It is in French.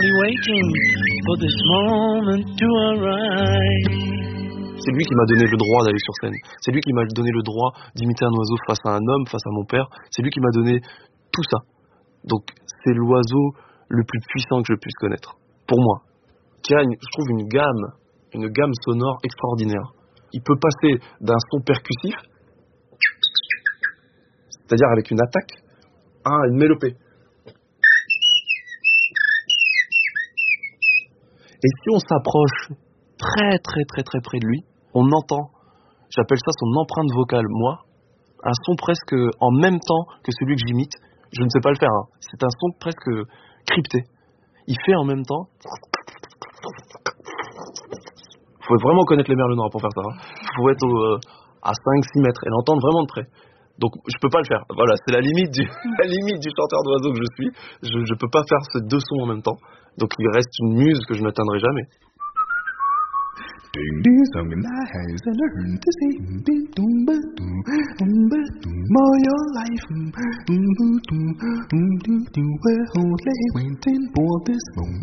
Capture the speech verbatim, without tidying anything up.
only waiting for this moment to arrive. C'est lui qui m'a donné le droit d'aller sur scène. C'est lui qui m'a donné le droit d'imiter un oiseau face à un homme, face à mon père. C'est lui qui m'a donné tout ça. Donc c'est l'oiseau le plus puissant que je puisse connaître. Pour moi. Qui a, une, je trouve, une gamme, une gamme sonore extraordinaire. Il peut passer d'un son percussif, c'est-à-dire avec une attaque, à une mélopée. Et si on s'approche très très très très près de lui, on entend, j'appelle ça son empreinte vocale, moi, un son presque en même temps que celui que j'imite. Je ne sais pas le faire, hein. C'est un son presque crypté. Il fait en même temps. Faut vraiment connaître les merles noirs pour faire ça. Hein. Faut être au, euh, à cinq six mètres et l'entendre vraiment de près. Donc je peux pas le faire. Voilà, c'est la limite du, la limite du chanteur d'oiseau que je suis. Je, je peux pas faire ces deux sons en même temps. Donc il reste une muse que je n'atteindrai jamais. More your life, only waiting for this moment.